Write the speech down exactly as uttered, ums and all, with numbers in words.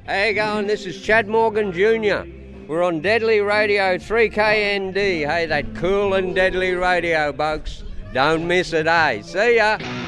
How you going? This is Chad Morgan Junior We're on Deadly Radio three K N D. Hey, that cool and deadly radio, folks. Don't miss it, eh? See ya.